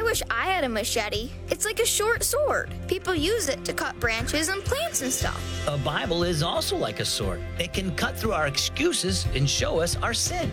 wish I had a machete. It's like a short sword. People use it to cut branches and plants and stuff. A Bible is also like a sword. It can cut through our excuses and show us our sin.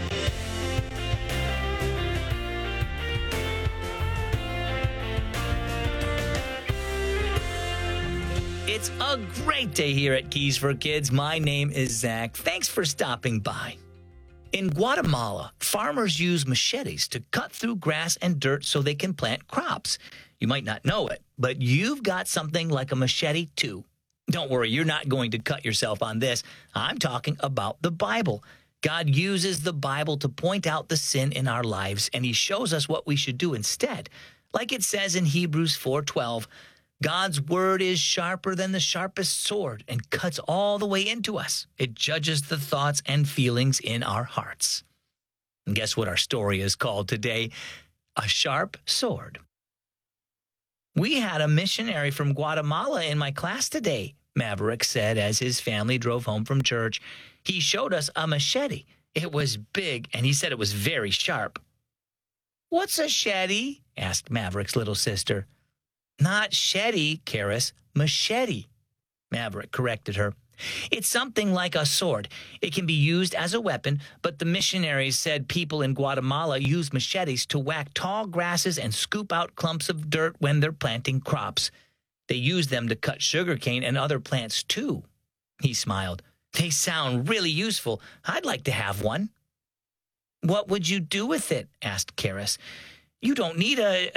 It's a great day here at Keys for Kids. My name is Zach. Thanks for stopping by. In Guatemala, farmers use machetes to cut through grass and dirt so they can plant crops. You might not know it, but you've got something like a machete too. Don't worry, you're not going to cut yourself on this. I'm talking about the Bible. God uses the Bible to point out the sin in our lives, and he shows us what we should do instead. Like it says in Hebrews 4:12, God's word is sharper than the sharpest sword and cuts all the way into us. It judges the thoughts and feelings in our hearts. And guess what our story is called today? A Sharp Sword. We had a missionary from Guatemala in my class today, Maverick said as his family drove home from church. He showed us a machete. It was big, and he said it was very sharp. "What's a shetty?" asked Maverick's little sister. "Not shetty, Karis, machete," Maverick corrected her. "It's something like a sword. It can be used as a weapon, but the missionaries said people in Guatemala use machetes to whack tall grasses and scoop out clumps of dirt when they're planting crops. They use them to cut sugarcane and other plants too." He smiled. "They sound really useful. I'd like to have one." "What would you do with it?" asked Karis. "You don't need a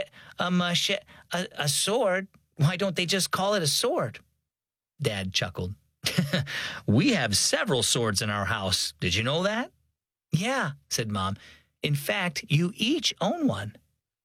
sword. Why don't they just call it a sword?" Dad chuckled. "We have several swords in our house. Did you know that?" "Yeah," said Mom. "In fact, you each own one."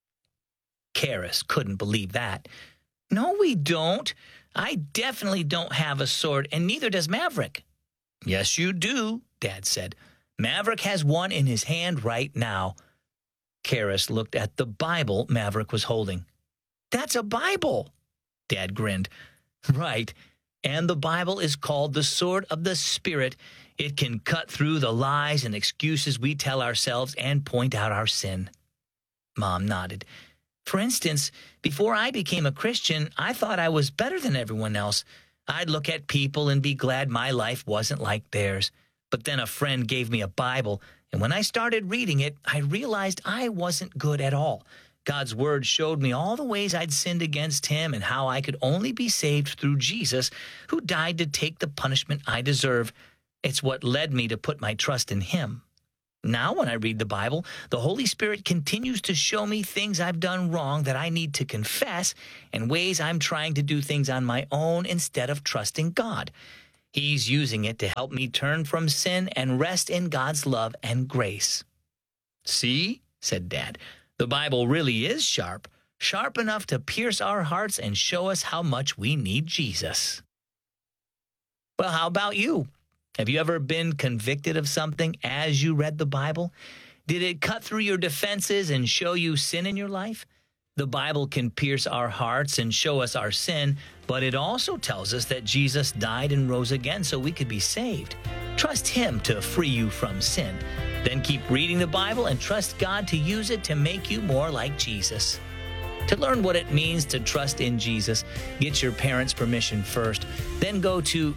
Karis couldn't believe that. "No, we don't. I definitely don't have a sword, and neither does Maverick." "Yes, you do," Dad said. "Maverick has one in his hand right now." Karis looked at the Bible Maverick was holding. "That's a Bible," Dad grinned. "Right, and the Bible is called the sword of the Spirit. It can cut through the lies and excuses we tell ourselves and point out our sin." Mom nodded. "For instance, before I became a Christian, I thought I was better than everyone else. I'd look at people and be glad my life wasn't like theirs. But then a friend gave me a Bible, and when I started reading it, I realized I wasn't good at all. God's word showed me all the ways I'd sinned against him and how I could only be saved through Jesus, who died to take the punishment I deserve. It's what led me to put my trust in him. Now when I read the Bible, the Holy Spirit continues to show me things I've done wrong that I need to confess and ways I'm trying to do things on my own instead of trusting God. He's using it to help me turn from sin and rest in God's love and grace." "See," said Dad, "the Bible really is sharp enough to pierce our hearts and show us how much we need Jesus." Well, how about you? Have you ever been convicted of something as you read the Bible? Did it cut through your defenses and show you sin in your life? The Bible can pierce our hearts and show us our sin, but it also tells us that Jesus died and rose again so we could be saved. Trust him to free you from sin. Then keep reading the Bible and trust God to use it to make you more like Jesus. To learn what it means to trust in Jesus, get your parents' permission first. Then go to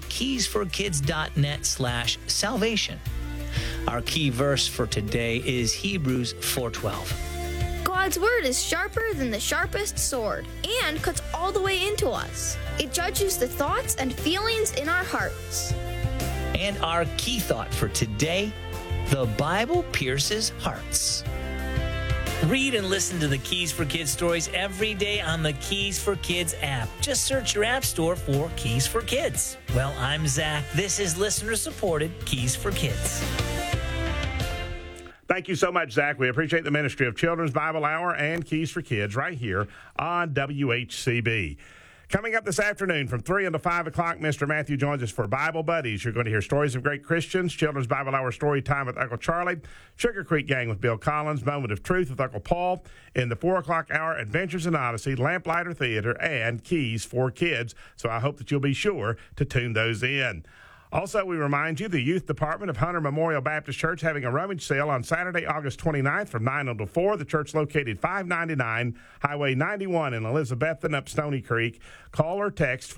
keysforkids.net/salvation. Our key verse for today is Hebrews 4:12. God's word is sharper than the sharpest sword and cuts all the way into us. It judges the thoughts and feelings in our hearts. And our key thought for today, the Bible pierces hearts. Read and listen to the Keys for Kids stories every day on the Keys for Kids app. Just search your app store for Keys for Kids. Well, I'm Zach. This is listener-supported Keys for Kids. Thank you so much, Zach. We appreciate the ministry of Children's Bible Hour and Keys for Kids right here on WHCB. Coming up this afternoon from 3 until 5 o'clock, Mr. Matthew joins us for Bible Buddies. You're going to hear stories of great Christians, Children's Bible Hour Story Time with Uncle Charlie, Sugar Creek Gang with Bill Collins, Moment of Truth with Uncle Paul, in the 4 o'clock hour, Adventures in Odyssey, Lamplighter Theater, and Keys for Kids. So I hope that you'll be sure to tune those in. Also, we remind you the Youth Department of Hunter Memorial Baptist Church having a rummage sale on Saturday, August 29th from 9 until 4. The church located 599 Highway 91 in Elizabethton up Stony Creek. Call or text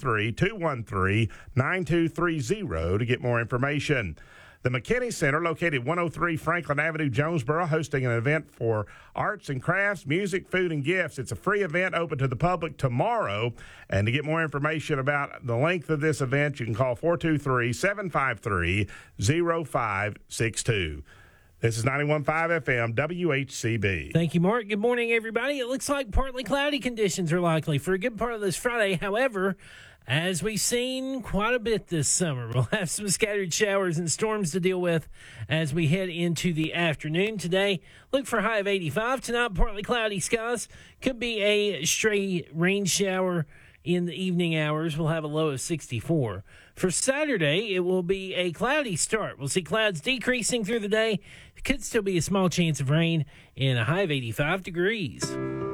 423-213-9230 to get more information. The McKinney Center, located 103 Franklin Avenue, Jonesboro, hosting an event for arts and crafts, music, food, and gifts. It's a free event open to the public tomorrow. And to get more information about the length of this event, you can call 423-753-0562. This is 91.5 FM, WHCB. Thank you, Mark. Good morning, everybody. It looks like partly cloudy conditions are likely for a good part of this Friday. However, as we've seen quite a bit this summer, we'll have some scattered showers and storms to deal with as we head into the afternoon. Today, look for a high of 85. Tonight, partly cloudy skies. Could be a stray rain shower in the evening hours. We'll have a low of 64. For Saturday, it will be a cloudy start. We'll see clouds decreasing through the day. Could still be a small chance of rain and a high of 85 degrees.